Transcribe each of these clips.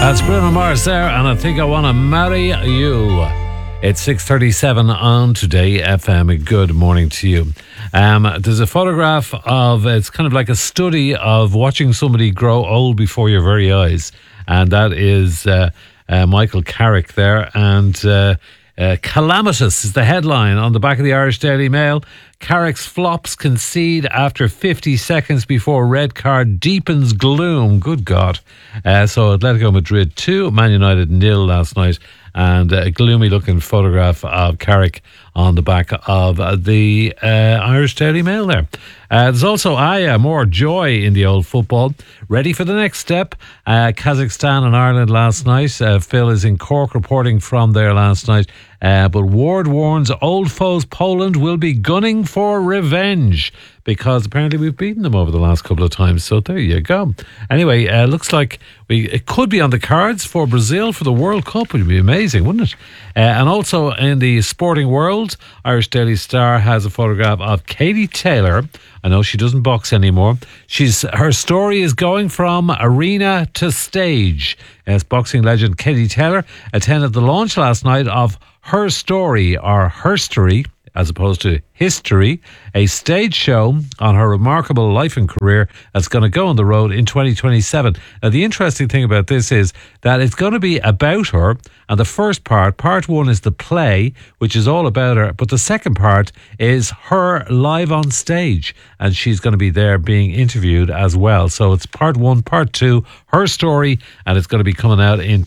That's Bruno Mars there, and I think I want to marry you. It's 6:37 on Today FM. Good morning to you. There's a photograph of, it's kind of like a study of watching somebody grow old before your very eyes. And that is Michael Carrick there. And calamitous is the headline on the back of the Irish Daily Mail. Carrick's flops concede after 50 seconds before red card deepens gloom. Good God. So Atletico Madrid 2, Man United 0 last night. And a gloomy looking photograph of Carrick on the back of the Irish Daily Mail there. There's also more joy in the old football. Ready for the next step. Kazakhstan and Ireland last night. Phil is in Cork reporting from there last night. But Ward warns old foes Poland will be gunning for revenge, because apparently we've beaten them over the last couple of times. So there you go. Anyway, looks like it could be on the cards for Brazil for the World Cup. It would be amazing, wouldn't it? And also in the sporting world, Irish Daily Star has a photograph of Katie Taylor. I know she doesn't box anymore. Her story is going from arena to stage. As boxing legend Katie Taylor attended the launch last night of Her Story, or Herstory, as opposed to History, a stage show on her remarkable life and career that's going to go on the road in 2027. Now, the interesting thing about this is that it's going to be about her, and the first part one is the play, which is all about her, but the second part is her live on stage, and she's going to be there being interviewed as well. So it's part one, part two, Her Story, and it's going to be coming out in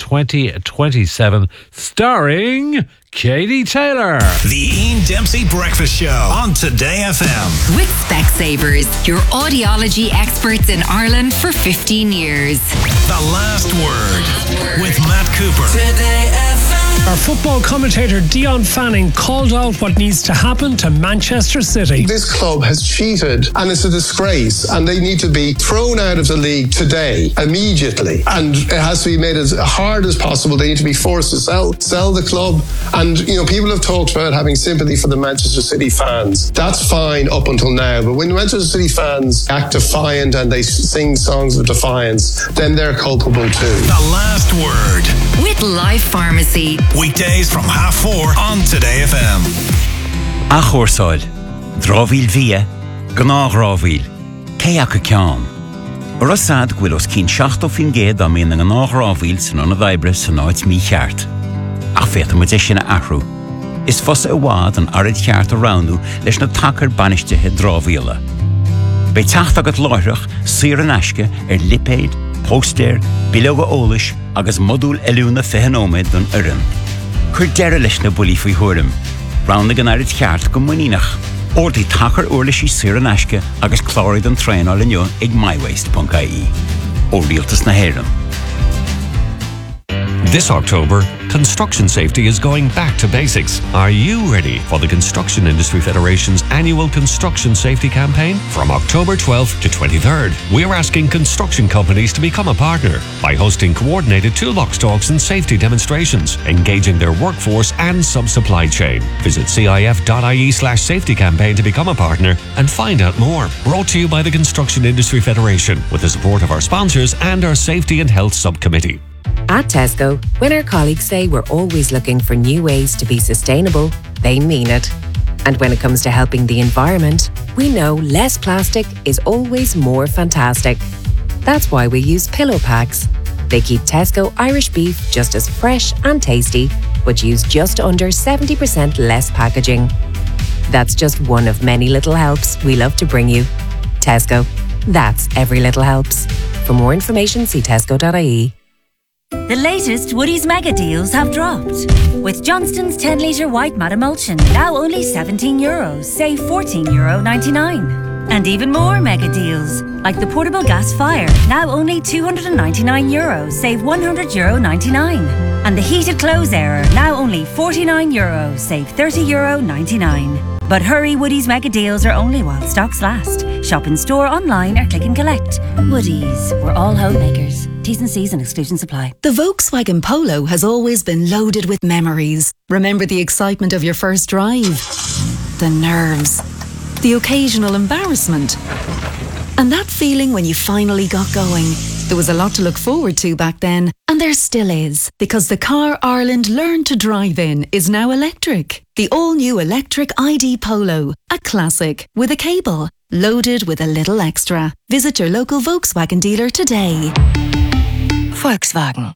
2027, starring Katie Taylor. The Ian Dempsey Breakfast Show on Today FM. With Specsavers, your audiology experts in Ireland for 15 years. The Last Word with Matt Cooper. Today FM. Our football commentator Dion Fanning called out what needs to happen to Manchester City. This club has cheated and it's a disgrace, and they need to be thrown out of the league today, immediately. And it has to be made as hard as possible. They need to be forced to sell the club. And, people have talked about having sympathy for the Manchester City fans. That's fine up until now. But when Manchester City fans act defiant and they sing songs of defiance, then they're culpable too. The Last Word. With Life Pharmacy. Weekdays from 4:30 on Today FM. A chórsáil, drámhíl bhí, gnáthrámhíl, céach a ceann. Ar a sad gwyl os cyn 7 am yn gnáthrámhíl sy'n o'n y ddaibre sy'n oed mi cheart. Ach fet am ydych sy'n arrw. Is fos y wad yn arid cheart o rawnw leis na tacar banistithe drámhíle. Bei tacht agad láirech, sir yn asge lipéid, póster, bilog o ólis agus modúl elúna fehanómid don urim. Cur deire leis na bulí faoi thuairim, round na gan arid cheart go muínach. Ordaí tacar uirlis í sir yn asge agus chláirid an tréáil inniu ag mywaste.ie. Ó rialtas na héireann. This October, construction safety is going back to basics. Are you ready for the Construction Industry Federation's annual construction safety campaign? From October 12th to 23rd, we're asking construction companies to become a partner by hosting coordinated toolbox talks and safety demonstrations, engaging their workforce and sub-supply chain. Visit cif.ie/safety campaign to become a partner and find out more. Brought to you by the Construction Industry Federation with the support of our sponsors and our Safety and Health Subcommittee. At Tesco, when our colleagues say we're always looking for new ways to be sustainable, they mean it. And when it comes to helping the environment, we know less plastic is always more fantastic. That's why we use pillow packs. They keep Tesco Irish beef just as fresh and tasty, but use just under 70% less packaging. That's just one of many little helps we love to bring you. Tesco. That's every little helps. For more information, see tesco.ie. The latest Woodies mega deals have dropped. With Johnston's 10-litre white mat emulsion, now only €17, save €14.99. And even more mega deals, like the portable gas fire, now only €299, save €100.99. And the heated clothes airer, now only €49, save €30.99. But hurry, Woodies mega deals are only while stocks last. Shop in store, online or click and collect. Woodies, we're all homemakers. T's and C's and exclusions apply. The Volkswagen Polo has always been loaded with memories. Remember the excitement of your first drive? The nerves. The occasional embarrassment. And that feeling when you finally got going. There was a lot to look forward to back then, and there still is, because the car Ireland learned to drive in is now electric. The all-new electric ID Polo, a classic, with a cable, loaded with a little extra. Visit your local Volkswagen dealer today. Volkswagen.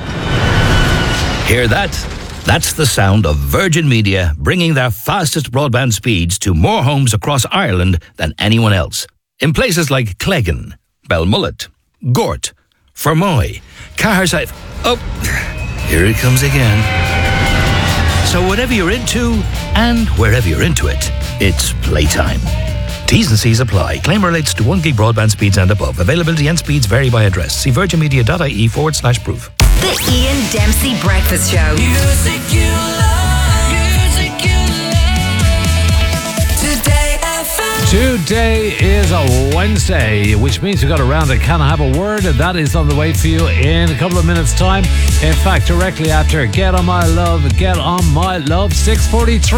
Hear that? That's the sound of Virgin Media bringing their fastest broadband speeds to more homes across Ireland than anyone else. In places like Cleggan, Belmullet, Gort, Fermoy, Caherside... Oh, here it comes again. So whatever you're into, and wherever you're into it, it's playtime. T's and C's apply. Claim relates to 1 gig broadband speeds and above. Availability and speeds vary by address. See virginmedia.ie/proof. The Ian Dempsey Breakfast Show. Music you love, music you love. Today FM. Today is a Wednesday, which means we've got a round of Can I Have a Word? And that is on the way for you in a couple of minutes' time. In fact, directly after Get On My Love, 6:43.